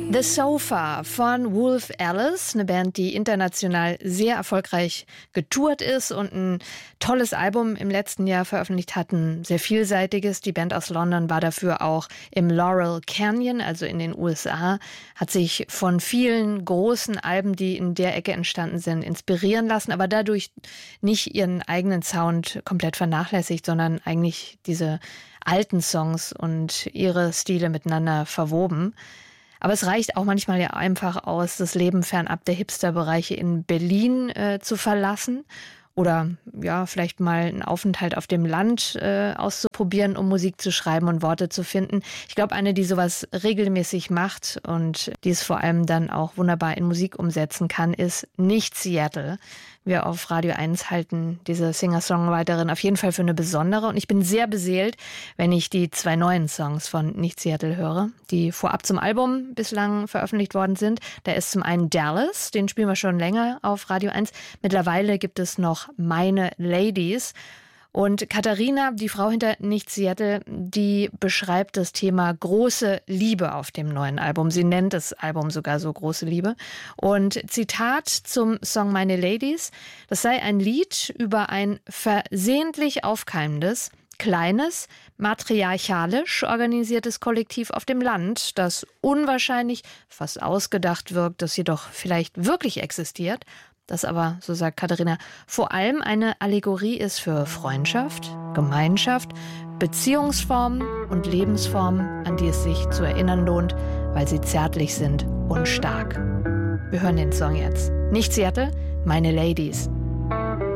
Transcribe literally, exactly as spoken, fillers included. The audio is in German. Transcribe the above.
The Sofa von Wolf Alice, eine Band, die international sehr erfolgreich getourt ist und ein tolles Album im letzten Jahr veröffentlicht hat, ein sehr vielseitiges. Die Band aus London war dafür auch im Laurel Canyon, also in den U S A, hat sich von vielen großen Alben, die in der Ecke entstanden sind, inspirieren lassen, aber dadurch nicht ihren eigenen Sound komplett vernachlässigt, sondern eigentlich diese alten Songs und ihre Stile miteinander verwoben. Aber es reicht auch manchmal ja einfach aus, das Leben fernab der Hipster-Bereiche in Berlin äh, zu verlassen oder ja, vielleicht mal einen Aufenthalt auf dem Land äh, auszuprobieren, um Musik zu schreiben und Worte zu finden. Ich glaube, eine, die sowas regelmäßig macht und die es vor allem dann auch wunderbar in Musik umsetzen kann, ist Nicht Seattle. Wir auf Radio eins halten diese Singer-Songwriterin auf jeden Fall für eine besondere. Und ich bin sehr beseelt, wenn ich die zwei neuen Songs von Nicht Seattle höre, die vorab zum Album bislang veröffentlicht worden sind. Da ist zum einen Dallas, den spielen wir schon länger auf Radio eins. Mittlerweile gibt es noch Meine Ladies. Und Katharina, die Frau hinter Nicht Seattle, die beschreibt das Thema große Liebe auf dem neuen Album. Sie nennt das Album sogar so Große Liebe. Und Zitat zum Song Meine Ladies: Das sei ein Lied über ein versehentlich aufkeimendes, kleines, matriarchalisch organisiertes Kollektiv auf dem Land, das unwahrscheinlich, fast ausgedacht wirkt, das jedoch vielleicht wirklich existiert. Das aber, so sagt Katharina, vor allem eine Allegorie ist für Freundschaft, Gemeinschaft, Beziehungsformen und Lebensformen, an die es sich zu erinnern lohnt, weil sie zärtlich sind und stark. Wir hören den Song jetzt. Nicht Seattle, Meine Ladies.